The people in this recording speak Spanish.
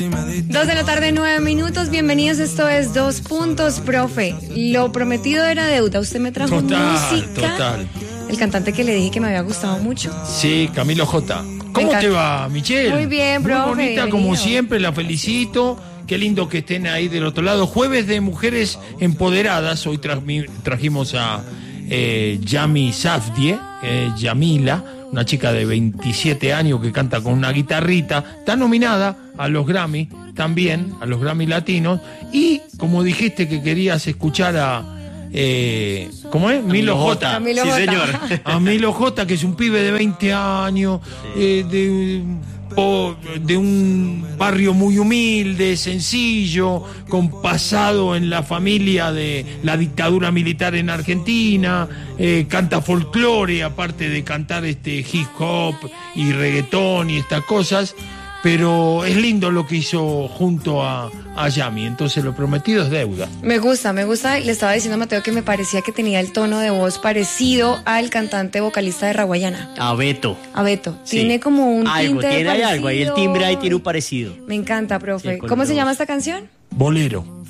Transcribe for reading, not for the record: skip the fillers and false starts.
2:09 p.m. Bienvenidos, esto es 2 Puntos, profe. Lo prometido era deuda. Usted me trajo música. Total. El cantante que le dije que me había gustado mucho. Sí, Camilo J. ¿Cómo te va, Michelle? Muy bien, profe. Muy bonita, bienvenido. como siempre, la felicito. Qué lindo que estén ahí del otro lado. Jueves de Mujeres Empoderadas. Hoy trajimos a Yami Safdie, Yamila, una chica de 27 años que canta con una guitarrita. Está nominada a los Grammy, también, a los Grammy Latinos. Y, como dijiste que querías escuchar a... ¿cómo es? Milo J. Camilo Sí, J. señor. A Milo J, que es un pibe de 20 años, de un barrio muy humilde, sencillo, con pasado en la familia de la dictadura militar en Argentina, canta folclore, aparte de cantar hip hop y reggaetón y estas cosas. Pero es lindo lo que hizo junto a Yami, entonces lo prometido es deuda. Me gusta. Le estaba diciendo a Mateo que me parecía que tenía el tono de voz parecido al cantante vocalista de Raguayana. A Beto. A Beto. Sí. Tiene como un Algo, tinte tiene parecido. algo, ahí el timbre ahí tiene un parecido. Me encanta, profe. Sí, con ¿Cómo los se llama dos. esta canción? Bolero.